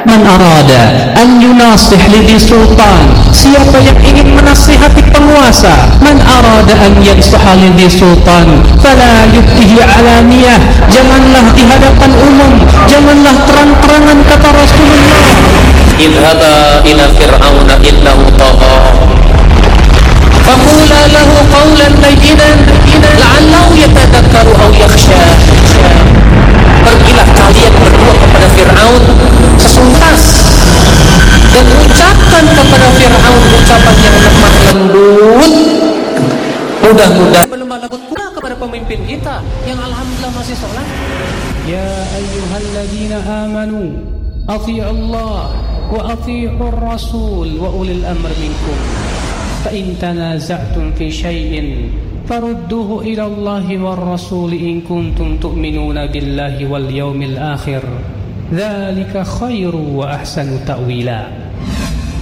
Man arada an yunasih lidhi sultan, siapa yang ingin menasihati penguasa. Man arada an yansaha lidhi sultan fala yubtihi alaniyah, janganlah di hadapan umum, janganlah terang-terangan, kata Rasulullah. Idhaba ila fir'auna innahu tagha faqula lahu qawlan layyinan la'allahu yatadakkaru aw yakhsha. Pergilah kalian berdua kepada Fir'aun sesungguhnya dan ucapkan kepada Fir'aun ucapan yang lemah lembut. Mudah-mudahan lemah lembut pula kepada pemimpin kita yang alhamdulillah masih sholat. Ya ayyuhalladzina amanu athi'u Allah wa athi'ur rasul wa ulil amr minkum fa in tanaza'tum fi syai'in farudduhu ila Allahi war rasul in kuntum tu'minuna billahi wal yawmil akhir dzalika khairu wa ahsanu ta'wila.